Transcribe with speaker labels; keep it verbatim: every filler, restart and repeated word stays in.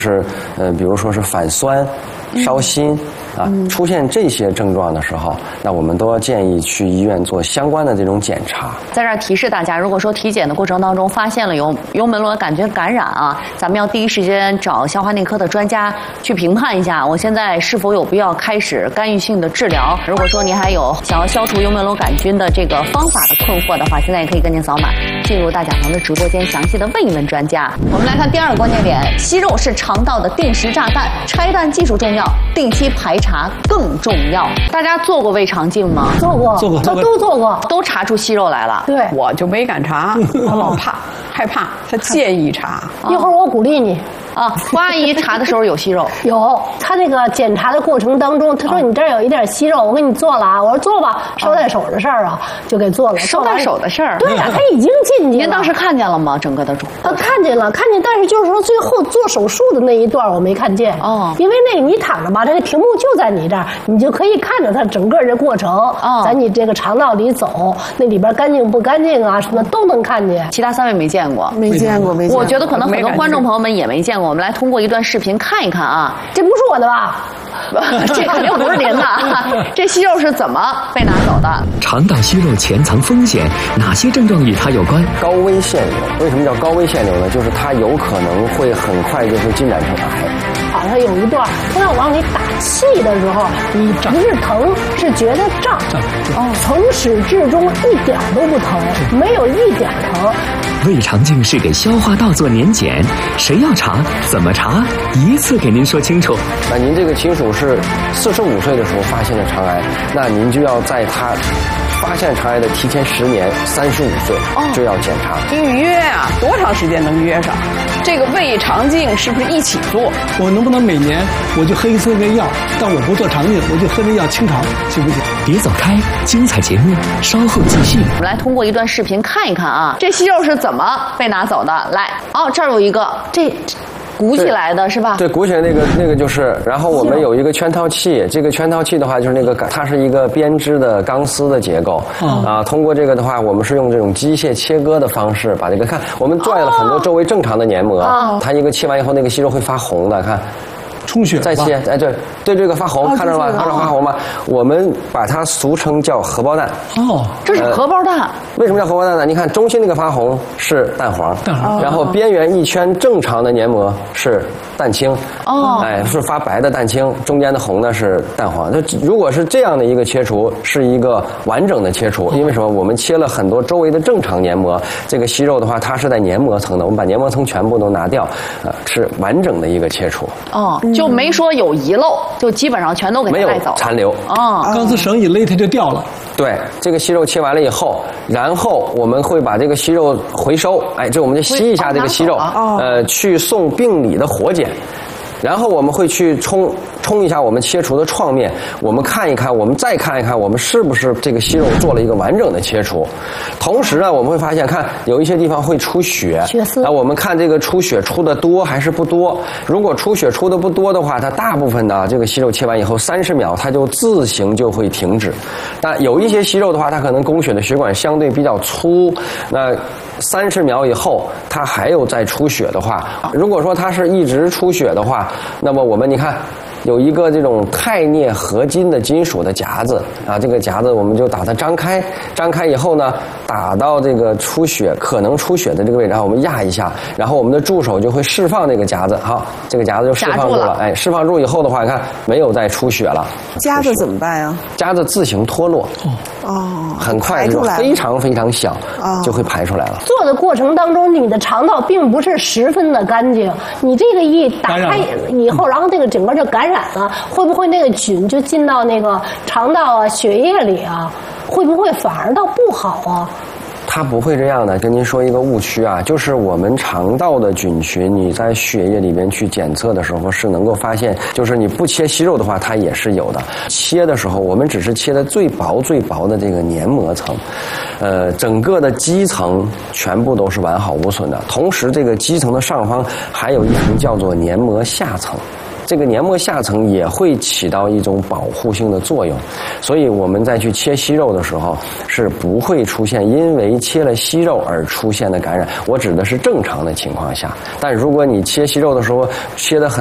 Speaker 1: 是呃，比如说是反酸、烧心。啊，出现这些症状的时候，那我们都要建议去医院做相关的这种检查。
Speaker 2: 在这儿提示大家，如果说体检的过程当中发现了有幽门螺杆菌感染啊，咱们要第一时间找消化内科的专家去评判一下，我现在是否有必要开始干预性的治疗。如果说您还有想要消除幽门螺杆菌的这个方法的困惑的话，现在也可以跟您扫码进入大甲房的直播间，详细的问一问专家。我们来看第二个关键点，息肉是肠道的定时炸弹，拆弹技术重要，定期排查更重要。大家做过胃肠镜吗？
Speaker 3: 做过，
Speaker 4: 做过，
Speaker 3: 都都做过，
Speaker 2: 都查出息肉来了。
Speaker 3: 对，
Speaker 5: 我就没敢查，我老怕，害怕。他建议查，
Speaker 3: 一会儿我鼓励你。
Speaker 2: 啊，关阿姨查的时候有息肉，
Speaker 3: 有。他这个检查的过程当中，他说你这儿有一点息肉，我给你做了啊。我说做吧，捎带手的事儿啊，就给做了。
Speaker 2: 捎带手的事儿。
Speaker 3: 对呀、啊，他已经进去了。
Speaker 2: 您当时看见了吗？整个的肿？
Speaker 3: 呃，看见了，看见，但是就是说最后做手术的那一段我没看见。
Speaker 2: 哦。
Speaker 3: 因为那个你躺着吧，这个屏幕就在你这儿，你就可以看着它整个这过程。哦。在你这个肠道里走，那里边干净不干净啊，什么都能看见。
Speaker 2: 其他三位没见过。
Speaker 5: 没见过，没见过。
Speaker 2: 我觉得可能很多观众朋友们也没见过。我们来通过一段视频看一看啊，
Speaker 3: 这不是我的吧？
Speaker 2: 这肯定不是您的。这息肉是怎么被拿走的？
Speaker 6: 肠道息肉潜藏风险，哪些症状与它有关？
Speaker 1: 高危腺瘤，为什么叫高危腺瘤呢？就是它有可能会很快就会进展成癌。
Speaker 3: 好像有一段，他要往里打气的时候，你不是疼，是觉得胀。哦，从始至终一点都不疼，没有一点疼。
Speaker 6: 胃肠镜是给消化道做年检，谁要查，怎么查，一次给您说清楚。
Speaker 1: 那您这个亲属是四十五岁的时候发现的肠癌，那您就要在他发现肠癌的提前十年，三十五岁就要检查。
Speaker 5: 预约啊，多长时间能约上？这个胃肠镜是不是一起做？
Speaker 4: 我能不能每年我就喝一次那药，但我不做肠镜，我就喝那药清肠，行不行？
Speaker 6: 别走开，精彩节目稍后继续。
Speaker 2: 我们来通过一段视频看一看啊，这息肉是怎么被拿走的？来，哦，这儿有一个，这。鼓起来的是吧？
Speaker 1: 对，鼓起来那个那个就是，然后我们有一个圈套器，这个圈套器的话就是那个它是一个编织的钢丝的结构，哦、啊，通过这个的话，我们是用这种机械切割的方式把这个看，我们拽了很多周围正常的黏膜，哦、它一个切完以后，那个息肉会发红的，看。
Speaker 4: 充血
Speaker 1: 再切，哎，对对，这个发红，看着了吧？看着发红吗？我们把它俗称叫荷包蛋。
Speaker 2: 哦，这是荷包蛋。
Speaker 1: 为什么叫荷包蛋呢？你看中心那个发红是蛋黄，蛋黄，然后边缘一圈正常的黏膜是蛋清。哦，哎，是发白的蛋清，中间的红呢是蛋黄。那如果是这样的一个切除，是一个完整的切除，因为什么？我们切了很多周围的正常黏膜，这个息肉的话，它是在黏膜层的，我们把黏膜层全部都拿掉，呃，是完整的一个切除。
Speaker 2: 哦。就没说有遗漏，就基本上全都给带走，
Speaker 1: 没有残留。
Speaker 2: 哦，
Speaker 4: 钢丝绳一勒它就掉了。
Speaker 1: 对，这个息肉切完了以后，然后我们会把这个息肉回收，哎，这我们就吸一下这个息肉，呃，去送病理的活检。然后我们会去冲冲一下我们切除的创面，我们看一看，我们再看一看，我们是不是这个息肉做了一个完整的切除。同时呢，我们会发现，看有一些地方会出血，
Speaker 3: 血丝。
Speaker 1: 那我们看这个出血出的多还是不多？如果出血出的不多的话，它大部分的这个息肉切完以后，三十秒它就自行就会停止。但有一些息肉的话，它可能供血的血管相对比较粗，那三十秒以后它还有再出血的话，如果说它是一直出血的话，那么我们你看有一个这种钛镍合金的金属的夹子啊，这个夹子我们就把它张开，张开以后呢，打到这个出血可能出血的这个位置，然后我们压一下，然后我们的助手就会释放这个夹子，好，这个夹子就释放住了，哎，释放住以后的话，你看没有再出血了。
Speaker 5: 夹子怎么办呀？
Speaker 1: 夹子自行脱落，哦，很快就非常非常小，就会排出来了。
Speaker 3: 做的过程当中，你的肠道并不是十分的干净，你这个一打开以后，然后这个整个就感染了，会不会那个菌就进到那个肠道啊、血液里啊？会不会反而倒不好啊？
Speaker 1: 它不会这样的，跟您说一个误区啊，就是我们肠道的菌群，你在血液里面去检测的时候是能够发现，就是你不切息肉的话，它也是有的。切的时候，我们只是切的最薄最薄的这个黏膜层，呃，整个的基层全部都是完好无损的。同时，这个基层的上方还有一层叫做黏膜下层。 这个黏膜下层也会起到一种保护性的作用。所以我们在去切息肉的时候是不会出现因为切了息肉而出现的感染。我指的是正常的情况下，但如果你切息肉的时候切得很